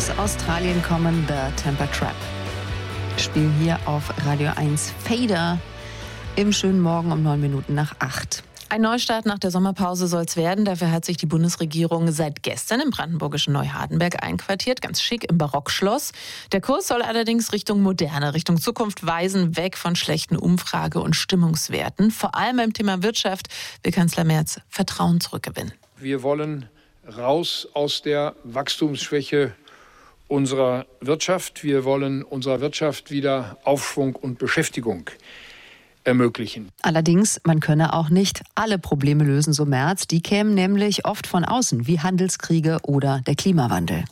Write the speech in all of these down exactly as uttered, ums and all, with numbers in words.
Aus Australien kommen The Temper Trap. Spielen hier auf Radio eins Fader im schönen Morgen um neun Minuten nach acht. Ein Neustart nach der Sommerpause soll es werden. Dafür hat sich die Bundesregierung seit gestern im brandenburgischen Neuhardenberg einquartiert. Ganz schick im Barockschloss. Der Kurs soll allerdings Richtung Moderne, Richtung Zukunft weisen, weg von schlechten Umfrage- und Stimmungswerten. Vor allem beim Thema Wirtschaft will Kanzler Merz Vertrauen zurückgewinnen. Wir wollen raus aus der Wachstumsschwäche unserer Wirtschaft. Wir wollen unserer Wirtschaft wieder Aufschwung und Beschäftigung ermöglichen. Allerdings, man könne auch nicht alle Probleme lösen, so Merz. Die kämen nämlich oft von außen, wie Handelskriege oder der Klimawandel.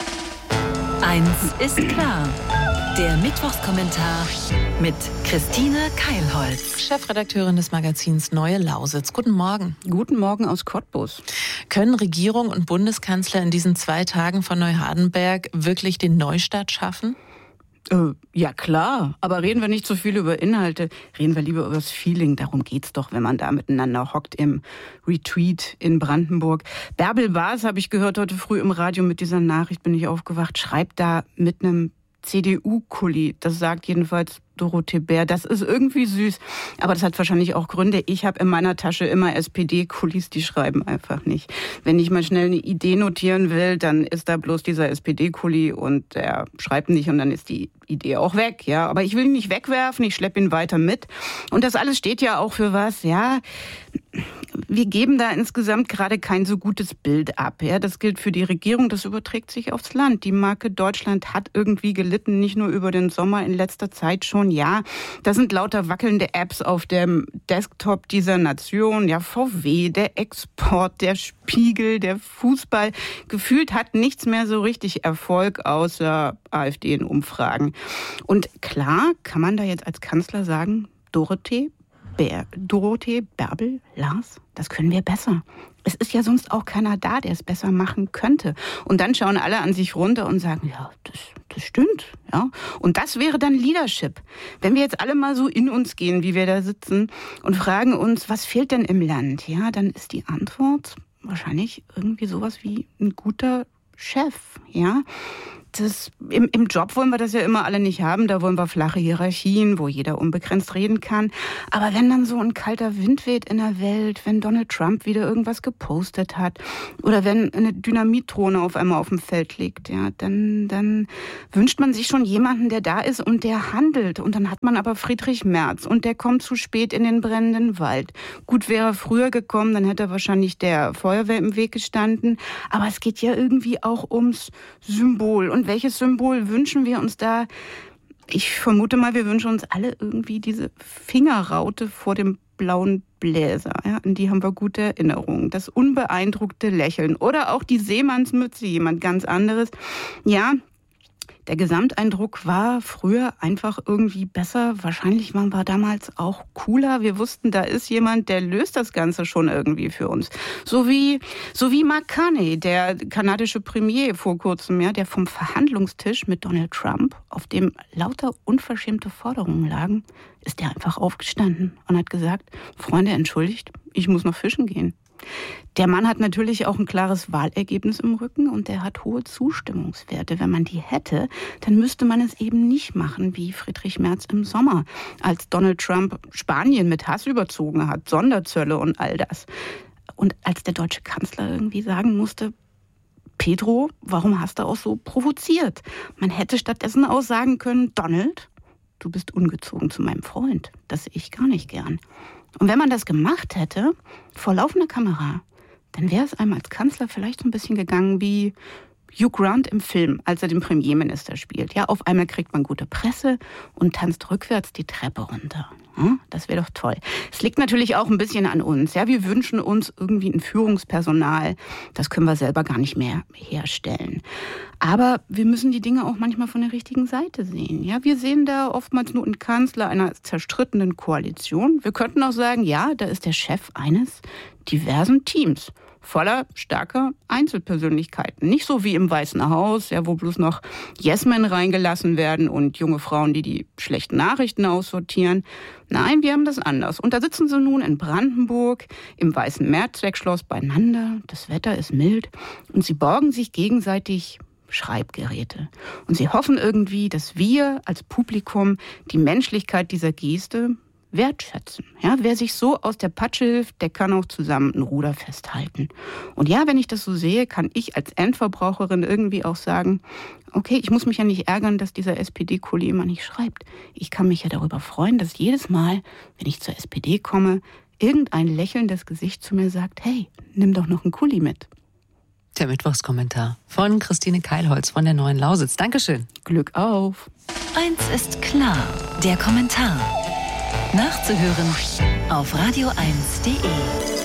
Eins ist klar. Der Mittwochskommentar mit Christine Keilholz, Chefredakteurin des Magazins Neue Lausitz. Guten Morgen. Guten Morgen aus Cottbus. Können Regierung und Bundeskanzler in diesen zwei Tagen von Neuhardenberg wirklich den Neustart schaffen? Äh, ja klar, aber reden wir nicht so viel über Inhalte, reden wir lieber über das Feeling. Darum geht's doch, wenn man da miteinander hockt im Retreat in Brandenburg. Bärbel Baas, habe ich gehört heute früh im Radio, mit dieser Nachricht bin ich aufgewacht, schreibt da mit einem C D U-Kuli, das sagt jedenfalls Dorothee Bär. Das ist irgendwie süß, aber das hat wahrscheinlich auch Gründe. Ich habe in meiner Tasche immer S P D-Kulis, die schreiben einfach nicht. Wenn ich mal schnell eine Idee notieren will, dann ist da bloß dieser S P D-Kuli und der schreibt nicht und dann ist die Idee auch weg. Ja, aber ich will ihn nicht wegwerfen, ich schleppe ihn weiter mit. Und das alles steht ja auch für was, ja. Wir geben da insgesamt gerade kein so gutes Bild ab. Ja, das gilt für die Regierung, das überträgt sich aufs Land. Die Marke Deutschland hat irgendwie gelitten, nicht nur über den Sommer, in letzter Zeit schon. Ja, das sind lauter wackelnde Apps auf dem Desktop dieser Nation. Ja, V W, der Export, der Spiegel, der Fußball. Gefühlt hat nichts mehr so richtig Erfolg außer AfD in Umfragen. Und klar kann man da jetzt als Kanzler sagen, Dorothee, Bär, Dorothee, Bärbel, Lars, das können wir besser. Es ist ja sonst auch keiner da, der es besser machen könnte. Und dann schauen alle an sich runter und sagen, ja, das, das stimmt. Ja. Und das wäre dann Leadership. Wenn wir jetzt alle mal so in uns gehen, wie wir da sitzen und fragen uns, was fehlt denn im Land? Ja, dann ist die Antwort wahrscheinlich irgendwie sowas wie ein guter Chef. Ja. Das, im, Im Job wollen wir das ja immer alle nicht haben. Da wollen wir flache Hierarchien, wo jeder unbegrenzt reden kann. Aber wenn dann so ein kalter Wind weht in der Welt, wenn Donald Trump wieder irgendwas gepostet hat oder wenn eine Dynamitdrohne auf einmal auf dem Feld liegt, ja, dann, dann wünscht man sich schon jemanden, der da ist und der handelt. Und dann hat man aber Friedrich Merz und der kommt zu spät in den brennenden Wald. Gut, wäre er früher gekommen, dann hätte wahrscheinlich der Feuerwehr im Weg gestanden. Aber es geht ja irgendwie auch ums Symbol. Und Und welches Symbol wünschen wir uns da? Ich vermute mal, wir wünschen uns alle irgendwie diese Fingerraute vor dem blauen Bläser. Ja, an die haben wir gute Erinnerungen. Das unbeeindruckte Lächeln. Oder auch die Seemannsmütze, jemand ganz anderes. Ja, der Gesamteindruck war früher einfach irgendwie besser. Wahrscheinlich waren wir damals auch cooler. Wir wussten, da ist jemand, der löst das Ganze schon irgendwie für uns. So wie, so wie Mark Carney, der kanadische Premier vor kurzem, ja, der vom Verhandlungstisch mit Donald Trump, auf dem lauter unverschämte Forderungen lagen, ist der einfach aufgestanden und hat gesagt, Freunde, entschuldigt, ich muss noch fischen gehen. Der Mann hat natürlich auch ein klares Wahlergebnis im Rücken und der hat hohe Zustimmungswerte. Wenn man die hätte, dann müsste man es eben nicht machen wie Friedrich Merz im Sommer, als Donald Trump Spanien mit Hass überzogen hat, Sonderzölle und all das. Und als der deutsche Kanzler irgendwie sagen musste, Pedro, warum hast du auch so provoziert? Man hätte stattdessen auch sagen können, Donald, du bist ungezogen zu meinem Freund. Das sehe ich gar nicht gern. Und wenn man das gemacht hätte, vor laufender Kamera, dann wäre es einem als Kanzler vielleicht so ein bisschen gegangen wie Hugh Grant im Film, als er den Premierminister spielt. Ja, auf einmal kriegt man gute Presse und tanzt rückwärts die Treppe runter. Das wäre doch toll. Es liegt natürlich auch ein bisschen an uns. Ja, wir wünschen uns irgendwie ein Führungspersonal. Das können wir selber gar nicht mehr herstellen. Aber wir müssen die Dinge auch manchmal von der richtigen Seite sehen. Ja, wir sehen da oftmals nur einen Kanzler einer zerstrittenen Koalition. Wir könnten auch sagen, ja, da ist der Chef eines diversen Teams. Voller starker Einzelpersönlichkeiten. Nicht so wie im Weißen Haus, ja, wo bloß noch Yes-Men reingelassen werden und junge Frauen, die die schlechten Nachrichten aussortieren. Nein, wir haben das anders. Und da sitzen sie nun in Brandenburg im Weißen Mehrzweckschloss beieinander. Das Wetter ist mild und sie borgen sich gegenseitig Schreibgeräte. Und sie hoffen irgendwie, dass wir als Publikum die Menschlichkeit dieser Geste wertschätzen. Ja, wer sich so aus der Patsche hilft, der kann auch zusammen ein Ruder festhalten. Und ja, wenn ich das so sehe, kann ich als Endverbraucherin irgendwie auch sagen, okay, ich muss mich ja nicht ärgern, dass dieser S P D-Kuli immer nicht schreibt. Ich kann mich ja darüber freuen, dass jedes Mal, wenn ich zur S P D komme, irgendein lächelndes Gesicht zu mir sagt, hey, nimm doch noch einen Kuli mit. Der Mittwochskommentar von Christine Keilholz von der Neuen Lausitz. Dankeschön. Glück auf. Eins ist klar, der Kommentar. Nachzuhören auf radio eins punkt de.